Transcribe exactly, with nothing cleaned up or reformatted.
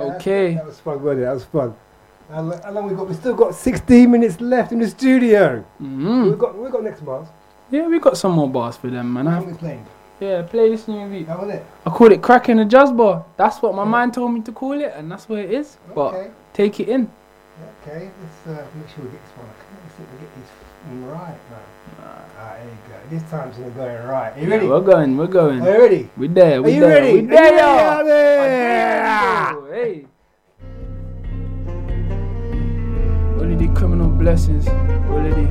Okay. That was fun, wasn't it? That was fun. How lo- how long we got? We still got sixteen minutes left in the studio. Mm-hmm. We've got we got next month. Yeah, we got some more bars for them, man. How I, long we playing? yeah, play this new beat. How was it? I call it cracking the jazz bar. That's what my Yeah. man told me to call it, and that's what it is. But Okay. take it in. Okay. Let's uh, make sure we get this one. Let's see if we get this right, man. Ah, there you go. This time's gonna go in right. Are you Yeah, ready? we're going, we're going. Are you ready? We're there, Are we're you there. ready? We're Are you there, ready y'all. out there? Oh, damn, hey. Holiday criminal blessings. Holiday.